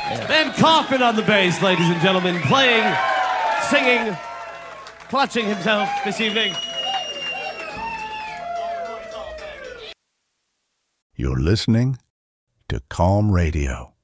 Ben Kaufman on the bass, ladies and gentlemen, playing, singing, clutching himself this evening. You're listening to Calm Radio.